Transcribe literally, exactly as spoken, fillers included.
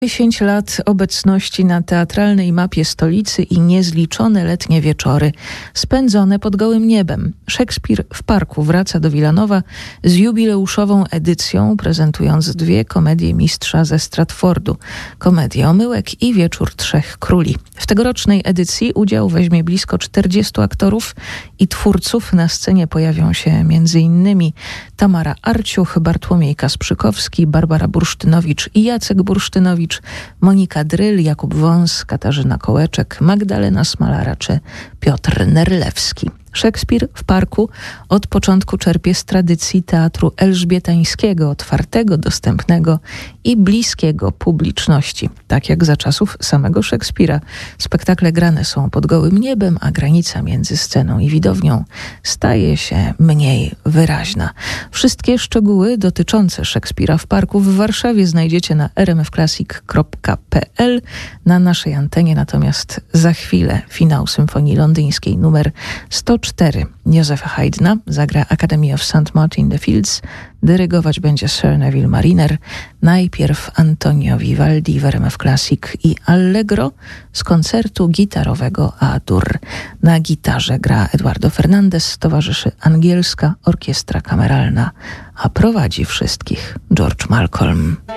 dziesięć lat obecności na teatralnej mapie stolicy i niezliczone letnie wieczory spędzone pod gołym niebem. Szekspir w parku wraca do Wilanowa z jubileuszową edycją, prezentując dwie komedie mistrza ze Stratfordu. Komedię Omyłek i Wieczór Trzech Króli. W tegorocznej edycji udział weźmie blisko czterdziestu aktorów i twórców. Na scenie pojawią się między innymi Tamara Arciuch, Bartłomiej Kasprzykowski, Barbara Bursztynowicz i Jacek Bursztynowicz, Monika Dryl, Jakub Wąs, Katarzyna Kołeczek, Magdalena Smalara czy Piotr Nerlewski. Szekspir w parku od początku czerpie z tradycji teatru elżbietańskiego, otwartego, dostępnego i bliskiego publiczności. Tak jak za czasów samego Szekspira. Spektakle grane są pod gołym niebem, a granica między sceną i widownią staje się mniej wyraźna. Wszystkie szczegóły dotyczące Szekspira w parku w Warszawie znajdziecie na r m f classic kropka p l. Na naszej antenie natomiast za chwilę finał Symfonii Londyńskiej numer sto cztery Józefa Haydna zagra Academy of Saint Martin the Fields. Dyrygować będzie Sir Neville Mariner. Najpierw Antonio Vivaldi w R M F Classic i Allegro z koncertu gitarowego A-dur. Na gitarze gra Eduardo Fernandez, towarzyszy angielska orkiestra kameralna, a prowadzi wszystkich George Malcolm.